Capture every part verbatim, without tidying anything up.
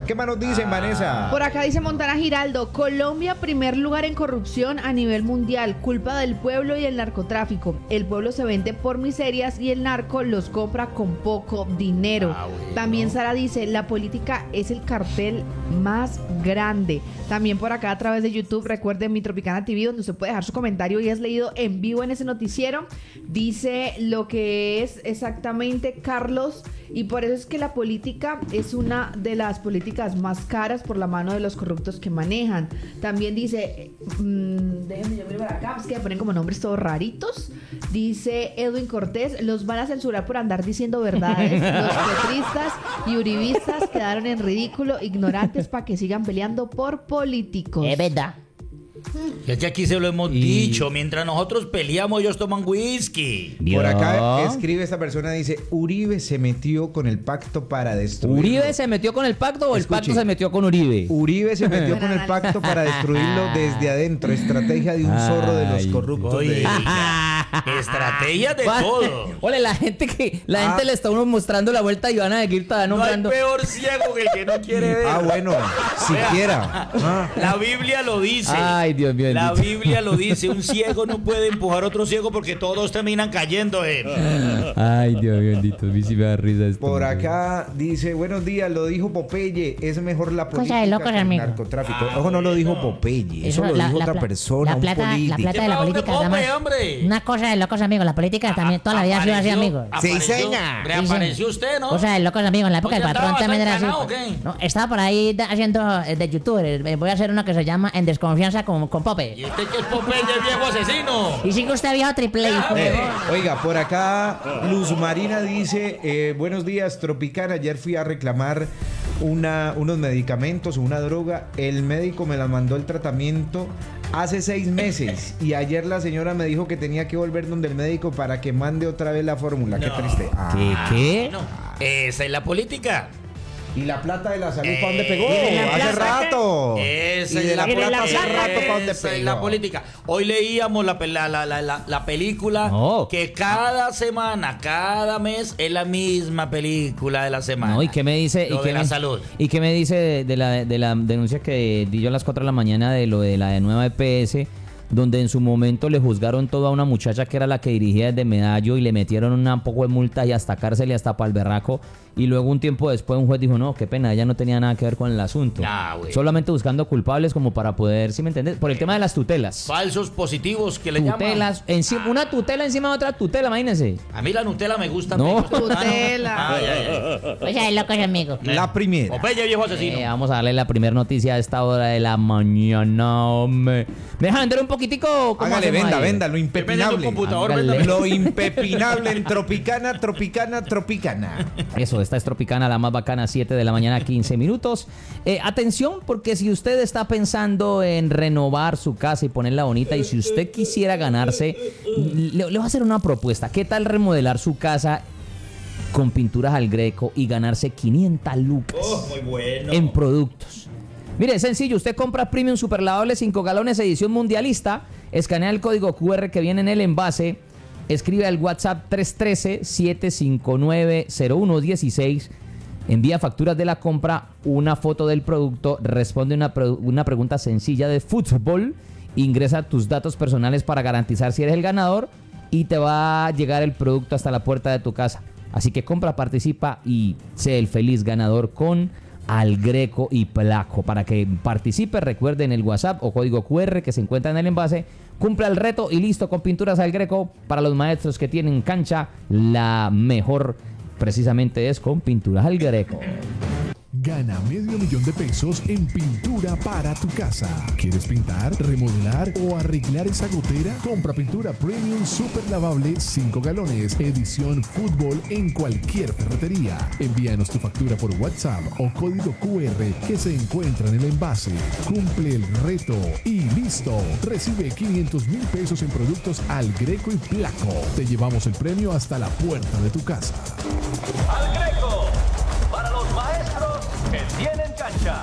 ¿Qué más nos dicen, Vanessa? Por acá dice Montana Giraldo, Colombia primer lugar en corrupción a nivel mundial, culpa del pueblo y el narcotráfico. El pueblo se vende por miserias y el narco los compra con poco dinero. Ah, bueno. También Sara dice, la política es el cartel más grande. También por acá a través de YouTube, recuerden Mi Tropicana T V, donde usted puede dejar su comentario y es leído en vivo en ese noticiero. Dice lo que es exactamente Carlos, y por eso es que la política es una de las políticas más caras por la mano de los corruptos que manejan. También dice, mmm, déjenme yo ver por acá, es que me ponen como nombres todos raritos. Dice Edwin Cortés, los van a censurar por andar diciendo verdades. Los petristas y uribistas quedaron en ridículo, ignorantes, para que sigan peleando por políticos. Es verdad. Es que aquí se lo hemos Y- dicho. Mientras nosotros peleamos, ellos toman whisky. Por acá Vio. escribe esta persona, dice, Uribe se metió con el pacto para destruirlo. ¿Uribe se metió con el pacto o el Escuche. pacto se metió con Uribe? Uribe se metió Buen con el análisis. pacto para destruirlo desde adentro. Estrategia de un zorro de los Ay, corruptos. Oiga, de- estrategia de Va- todo. Ole, la gente que la Ah. gente le está uno mostrando la vuelta y van a seguir todavía No hay nombrando. peor ciego que el que no quiere ver. Ah, bueno, siquiera. Ah. La Biblia lo dice. Ay, Dios mío, La bendito. Biblia lo dice. Un ciego no puede empujar a otro ciego porque todos terminan cayendo en. Ay, Dios mío, bendito, a mí sí me da risa esto. Por acá dice, buenos días, lo dijo Popeye, es mejor la Cosa política de locos, que el amigo. narcotráfico. Ojo, no lo dijo Popeye, eso, lo la- dijo la otra pla- persona, la un plata, la político. plata de la ¿Qué política pasó, es hombre, más- hombre? una cosa de locos, amigos. La política también toda la vida ha sido así, Apareció- amigos. Sí, apareció- seña. Reapareció usted, ¿no? O sea, de locos, amigos. En la época ¿Usted del patrón andaba también era así. enganado o qué? No, estaba por ahí da- haciendo eh, de youtuber. Eh, Voy a hacer uno que se llama En Desconfianza con, con ¿Y Pope. usted qué es Popeye, viejo asesino? Y sigue usted viejo triple. hijo de- Eh, oiga, por acá Luz Marina dice, eh, buenos días, Tropicana, ayer fui a reclamar una, unos medicamentos o una droga, el médico me la mandó el tratamiento hace seis meses y ayer la señora me dijo que tenía que volver donde el médico para que mande otra vez la fórmula, qué No. triste. Ah, ¿Qué? ¿Qué? No, esa es la política. ¿Y la plata de la salud para dónde Eh, pegó? ¿y de la Hace plata? rato. Esa y de es la la plata hace política. rato para dónde Esa es pegó. la política. Hoy leíamos la, pe- la, la, la, la, la película No. que cada semana, cada mes es la misma película de la semana. No, ¿y qué me dice? Lo y de qué la me, salud. ¿Y qué me dice de, de la, de la denuncia que di yo a las cuatro de la mañana de lo de la de nueva E P S? Donde en su momento le juzgaron todo a una muchacha que era la que dirigía desde Medallo y le metieron un poco de multa y hasta cárcel y hasta palberraco. Y luego un tiempo después un juez dijo, no, qué pena, ella no tenía nada que ver con el asunto. Ah, güey. Solamente buscando culpables como para poder, ¿sí me entiendes? Por el tema de las tutelas. Falsos positivos que le llaman. Tutelas, encima, una tutela encima de otra tutela, imagínense. A mí la Nutella me gusta. No. me gusta. Tutela. Ay, ay, ay. Cosa de locos, amigos. La primera. Popeye, viejo asesino. Eh, vamos a darle la primera noticia a esta hora de la mañana, hombre. ¿Me deja vender un poquitico? ¿Cómo Hágale, hacemos venda, ahí? venda, lo Depende de tu impepinable. computador, Hágale. véndame. Lo impepinable en Tropicana, Tropicana, Tropicana. Eso, esta es Tropicana, la más bacana, siete de la mañana, quince minutos. Eh, atención, porque si usted está pensando en renovar su casa y ponerla bonita, y si usted quisiera ganarse, le, le voy a hacer una propuesta. ¿Qué tal remodelar su casa con pinturas al Greco y ganarse quinientas lucas Oh, muy bueno. en productos? Mire, es sencillo, usted compra Premium Super Lavable cinco galones edición mundialista, escanea el código Q R que viene en el envase, escribe al WhatsApp tres uno tres, siete cinco nueve, cero uno uno seis, envía facturas de la compra, una foto del producto, responde una, pre- una pregunta sencilla de fútbol, ingresa tus datos personales para garantizar si eres el ganador y te va a llegar el producto hasta la puerta de tu casa. Así que compra, participa y sé el feliz ganador con Al Greco y Placo. Para que participe, recuerden el WhatsApp o código Q R que se encuentra en el envase. Cumpla el reto y listo, con pinturas Al Greco. Para los maestros que tienen cancha, la mejor precisamente es con pinturas Al Greco. Gana medio millón de pesos en pintura para tu casa. ¿Quieres pintar, remodelar o arreglar esa gotera? Compra pintura Premium Super Lavable cinco galones, edición fútbol en cualquier ferretería. Envíanos tu factura por WhatsApp o código Q R que se encuentra en el envase. Cumple el reto y listo. Recibe quinientos mil pesos en productos Al Greco y Placo. Te llevamos el premio hasta la puerta de tu casa. Al Greco, para los maestros que tienen cancha.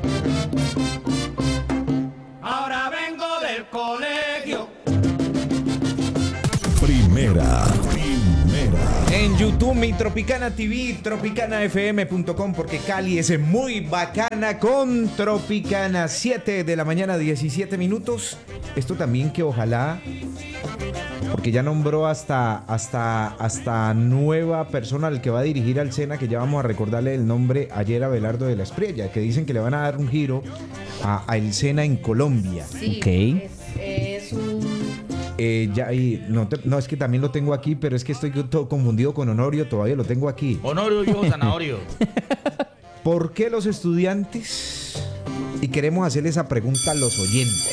Ahora vengo del colegio. Primera, primera. En YouTube, mi Tropicana T V, tropicana f m punto com, porque Cali es muy bacana con Tropicana. siete de la mañana, diecisiete minutos. Esto también que ojalá, porque ya nombró hasta, hasta, hasta nueva persona al que va a dirigir al Sena, que ya vamos a recordarle el nombre ayer a Abelardo de la Espriella, que dicen que le van a dar un giro a, a el Sena en Colombia. Sí, Ok. es, es un... Eh, ya, y no, te- no, es que también lo tengo aquí, pero es que estoy todo confundido con Honorio, todavía lo tengo aquí. Honorio yo, Zanahorio. ¿Por qué los estudiantes? Y queremos hacerle esa pregunta a los oyentes.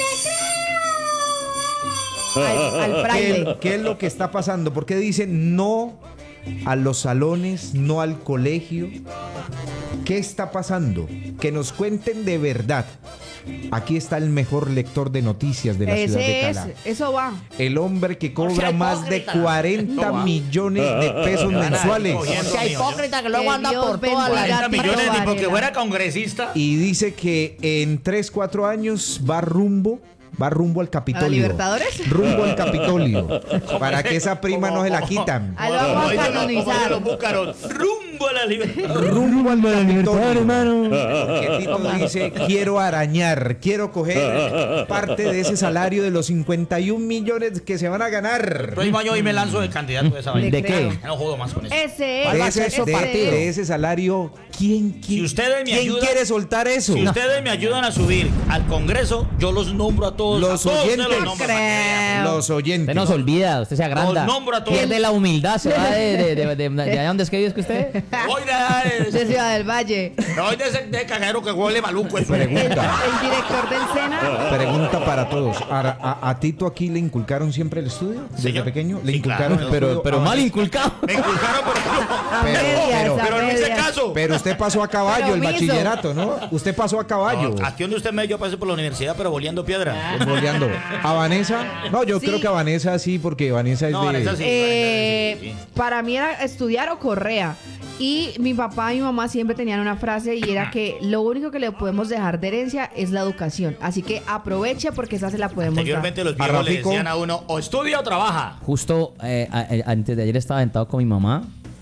al, al fraile. ¿Qué, qué es lo que está pasando? ¿Por qué dicen no a los salones, no al colegio? ¿Qué está pasando? Que nos cuenten de verdad. Aquí está el mejor lector de noticias de la ciudad de Ese es, Cala. eso va. El hombre que cobra sea más de hipócrita. cuarenta millones de pesos van a ir mensuales. cogiendo. O sea, hipócrita que luego Que anda Dios por toda la bendiga cuarenta Tito millones ni porque Varela. fuera congresista. Y dice que en tres, cuatro años va rumbo, va rumbo al Capitolio. Libertadores? Rumbo al Capitolio. Para que esa prima no se la quitan. Ah, lo vamos a dicen los- canonizar. como dicen los búcaros, rumbo a la libertad. Rumbo al Capitolio, hermano. Porque Tito dice, quiero arañar, quiero coger parte de ese salario de los cincuenta y un millones que se van a ganar. El próximo año hoy me lanzo de candidato de esa vaina. ¿De creo. qué? Ya no jodo más con eso. Ese es. De va a ese, ser su de- partido? de ese salario, ¿quién, quién, Si ustedes me ¿quién ayudan- quiere soltar eso? Si ustedes me ayudan a subir al Congreso, yo los nombro a todos. Los a todos oyentes. se los nombro para que vean. Los oyentes. Usted nos olvida, usted se agranda. Los nombro a todos. Pierde la humildad, se va de, de, de, de, de allá donde es que vive que usted. Voy de, De Ciudad del Valle. me voy de ese de cagadero que huele maluco. Eso. El, Pregunta. el director del Sena. Pregunta para todos. A, a- a Tito aquí le inculcaron siempre el estudio desde Señor. pequeño. Le Sí, inculcaron claro. el estudio. Pero, pero Ah, mal inculcado. Me inculcaron, pero, A Pero- medias, pero- a pero no hice medias. caso. Pero usted pasó a caballo Pero el omiso. bachillerato, ¿no? Usted pasó a caballo. No, aquí donde usted me yo pasé por la universidad, pero boleando piedra. Boleando. ¿A Vanessa? No, yo Sí. creo que a Vanessa sí, porque Vanessa es No, de... Vanessa sí. Eh, Sí, sí. para mí era estudiar o correa. Y mi papá y mi mamá siempre tenían una frase y era que lo único que le podemos dejar de herencia es la educación. Así que aproveche porque esa se la podemos dar. Anteriormente los A viejos le Rafico. decían a uno, o estudia o trabaja. Justo eh, a- a- antes de ayer estaba sentado con mi mamá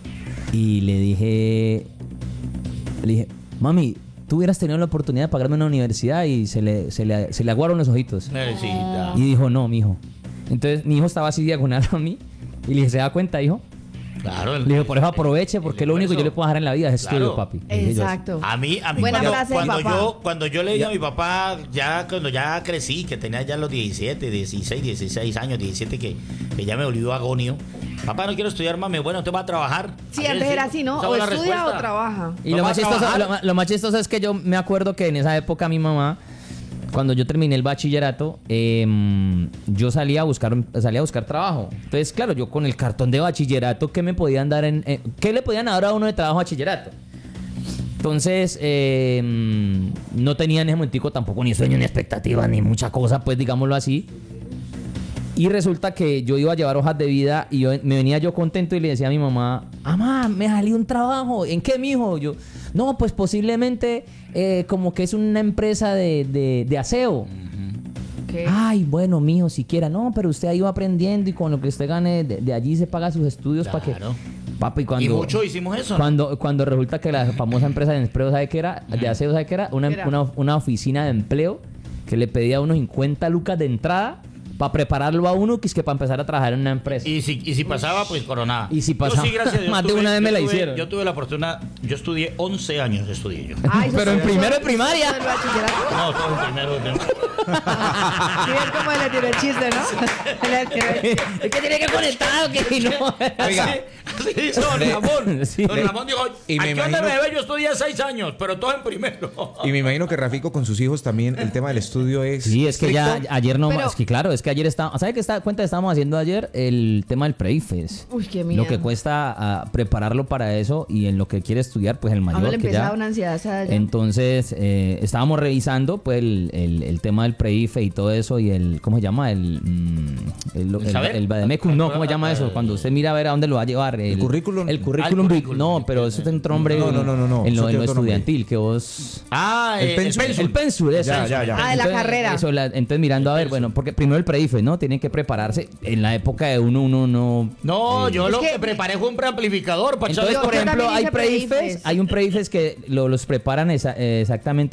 y le dije, le dije, mami, tú hubieras tenido la oportunidad de pagarme una universidad y se le, se le, se le aguaron los ojitos. Necesita. Y dijo, no, mijo. Entonces mi hijo estaba así diagonal a mí y le dije, ¿se da cuenta, hijo? Claro. Le dije, por eso aproveche, porque lo por único que eso. yo le puedo dejar en la vida es estudio, Claro. papi. Le dije yo así. Exacto. A mí, a mí Buena cuando, frase de cuando papá. yo cuando yo le dije a mi papá, ya cuando ya crecí, que tenía ya los diecisiete, dieciséis, dieciséis años, diecisiete, que, que ya me volvió agonio. Papá, no quiero estudiar, mami. Bueno, usted va a trabajar. Sí, antes era así, ¿no? Esa O fue la estudia o respuesta. trabaja. Y ¿No lo va más, a chistoso, trabajar? lo, ma- lo más chistoso es que yo me acuerdo que en esa época mi mamá, cuando yo terminé el bachillerato, em, yo salía a buscar salía a buscar trabajo. Entonces, claro, yo con el cartón de bachillerato, ¿qué me podían dar en, en- qué le podían dar a uno de trabajo a bachillerato? Entonces, em, no tenía en ese momentico tampoco ni sueño, ni expectativa, ni mucha cosa, pues digámoslo así. Y resulta que yo iba a llevar hojas de vida y yo, me venía yo contento y le decía a mi mamá, mamá, me salió un trabajo. ¿En qué, mijo? Yo, no, pues posiblemente eh, como que es una empresa de, de, de aseo. ¿Qué? Ay, bueno, mijo, siquiera. No, pero usted ahí va aprendiendo y con lo que usted gane de, de allí se paga sus estudios para que... Claro. Papi, cuando... Y mucho hicimos eso. ¿no? Cuando, cuando resulta que la famosa empresa de empleo, ¿sabe qué era? De aseo, ¿sabe qué era? Una, ¿Qué era? una, una oficina de empleo que le pedía unos cincuenta lucas de entrada para prepararlo a uno, que es que para empezar a trabajar en una empresa. Y si, y si pasaba, pues coronada. Y si pasaba, Yo sí, gracias a Dios, más de tuve- una vez me yo la tuve- hicieron. Yo tuve la oportunidad, yo estudié once años, estudié yo. Ay, Pero en eso- primero de eso- primaria. eso del bachillerato. No, todo en primero. de- Sí, es como le tiró el chiste, ¿no? Le tiró el chiste. Es que tiene que conectar, que no. Oiga. Así hizo don Ramón. Sí. Don Ramón dijo, Y me aquí donde imagino- me ve yo estudié seis años, pero todo en primero. Y me imagino que Rafico con sus hijos también, el tema del estudio es... Sí, es que ya estricto. ayer no Pero- más. Es que claro, es que ayer está. ¿Sabe qué está, cuenta que estábamos haciendo ayer? El tema del pre-IFES. Uy, qué miedo. Lo que cuesta ah, prepararlo para eso y en lo que quiere estudiar, pues el A uno mayor le que empezaba ya. una ansiedad. ¿sabes? Ya. Entonces, eh, estábamos revisando pues el, el- el tema del pre-IFE y todo eso y el, ¿cómo se llama? El, mm, el, el, saber? el Bademecum, no, ¿cómo se llama eso? Cuando usted mira a ver a dónde lo va a llevar. El, currículum? El currículum. Ah, el vi- currículum. No, pero eso tiene otro nombre. No, no, no, no, no. En Eso lo, en tiene lo otro nombre. estudiantil, que vos... Ah, El eh, pensum. pensum. El pensur, eso. Ya, ya, ya. Ah, de la Entonces, carrera. eso, la- entonces mirando a ver, bueno, porque primero el pre-I F E S, ¿no? Tienen que prepararse. En la época de uno, uno no... No, eh, yo Es lo que- que preparé fue un preamplificador. Para Entonces, Yo- por yo ejemplo, también hay hice pre-I F E S, pre-I F E S. hay un pre-I F E S que lo- los preparan esa- eh, exactamente